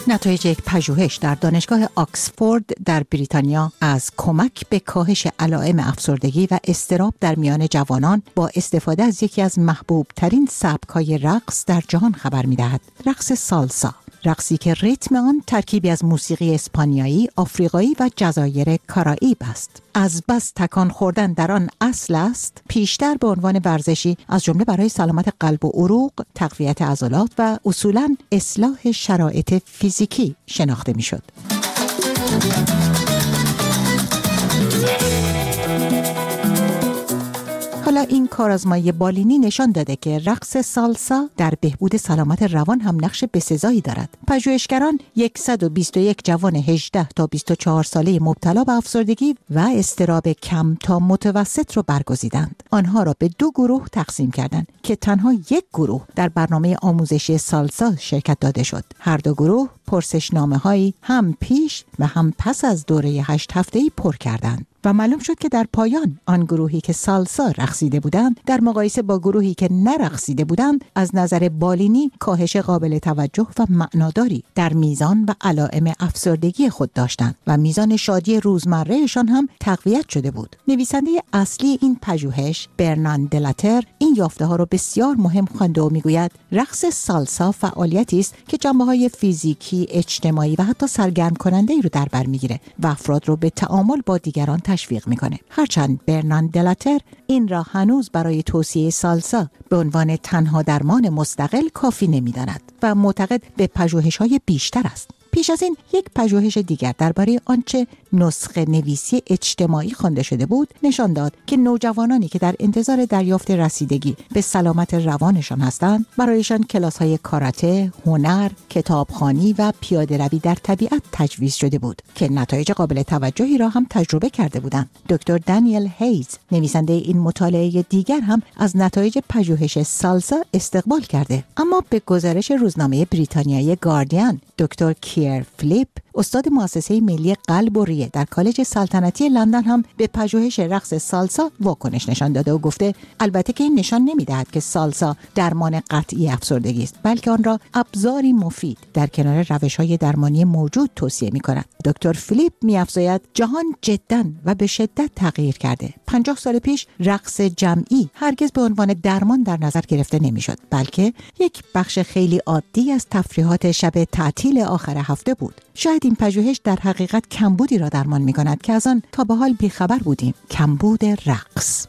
نتایج یک پژوهش در دانشگاه آکسفورد در بریتانیا از کمک به کاهش علائم افسردگی و اضطراب در میان جوانان با استفاده از یکی از محبوب ترین سبک‌های رقص در جهان خبر می‌دهد. رقص سالسا، رقصی که ریتم آن ترکیبی از موسیقی اسپانیایی، آفریقایی و جزایر کارائیب است. از بس تکان خوردن در آن اصل است، پیشتر به عنوان ورزشی از جمله برای سلامت قلب و عروق، تقویت عضلات و اصولاً اصلاح شرایط فیزیکی شناخته می‌شد. حالا این کارآزمایی بالینی نشان داده که رقص سالسا در بهبود سلامت روان هم نقش بسزایی دارد. پژوهشگران 121 جوان 18 تا 24 ساله مبتلا به افسردگی و اضطراب کم تا متوسط را برگزیدند. آنها را به 2 گروه تقسیم کردند که تنها یک گروه در برنامه آموزشی سالسا شرکت داده شد. هر 2 گروه پرسشنامه‌هایی هم پیش و هم پس از دوره 8 هفته‌ای پر کردند. و معلوم شد که در پایان آن گروهی که سالسا رقصیده بودند در مقایسه با گروهی که نرقصیده بودند از نظر بالینی کاهش قابل توجه و معناداری در میزان و علائم افسردگی خود داشتند و میزان شادی روزمرهشان هم تقویت شده بود. نویسنده اصلی این پژوهش برناند دلاتر این یافته ها را بسیار مهم خوانده و میگوید رقص سالسا فعالیتی است که جنبه‌های فیزیکی، اجتماعی و حتی سرگرم کننده ای رو در بر میگیره و افراد رو به تعامل با دیگران تشویق میکنه. هرچند برناند دلاتر این را هنوز برای توصیه سالسا به عنوان تنها درمان مستقل کافی نمیداند و معتقد به پژوهش‌های بیشتر است. پیش از این یک پژوهش دیگر درباره آنچه نسخه نویسی اجتماعی خوانده شده بود نشان داد که نوجوانانی که در انتظار دریافت رسیدگی به سلامت روانشان هستند برایشان کلاس‌های کاراته، هنر، کتابخوانی و پیاده‌روی در طبیعت تجویز شده بود که نتایج قابل توجهی را هم تجربه کرده بودند. دکتر دانیل هیز نویسنده این مطالعه دیگر هم از نتایج پژوهش سالسا استقبال کرده. اما به گزارش روزنامه بریتانیایی گاردین، دکتر کیر فلیپ استاد مؤسسه ملی قلب و ریه در کالج سلطنتی لندن هم به پژوهش رقص سالسا واکنش نشان داده و گفته البته که این نشان نمی‌دهد که سالسا درمان قطعی افسردگی است، بلکه آن را ابزاری مفید در کنار روش‌های درمانی موجود توصیه می‌کند. دکتر فلیپ می‌افزاید جهان جداً و به شدت تغییر کرده. 50 سال پیش رقص جمعی هرگز به عنوان درمان در نظر گرفته نمی‌شد، بلکه یک بخش خیلی عادی از تفریحات شب تعطیل آخر هفته بود. شاید این پژوهش در حقیقت کمبودی را درمان می‌کند که از آن تا به حال بیخبر بودیم. کمبود رقص.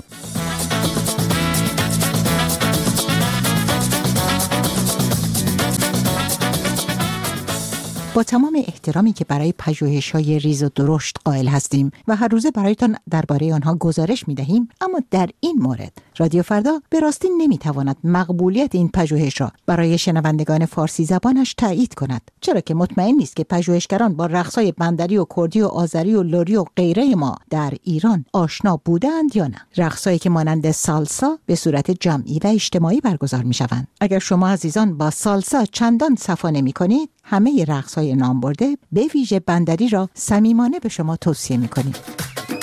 با تمام احترامی که برای پژوهش‌های ریز و درشت قائل هستیم و هر روزه برایتان درباره آنها گزارش می‌دهیم، اما در این مورد رادیو فردا به راستی نمی‌تواند مقبولیت این پژوهش را برای شنوندگان فارسی زبانش تایید کند، چرا که مطمئن نیست که پژوهشگران با رقص‌های بندری و کردی و آذری و لری و غیره ما در ایران آشنا بودند یا نه. رقص‌هایی که مانند سالسا به صورت جمعی و اجتماعی برگزار می‌شوند. اگر شما عزیزان با سالسا چندان صفا نمی‌کنید، همه رقص‌های نام برده به ویژه بندری را صمیمانه به شما توصیه می‌کنیم.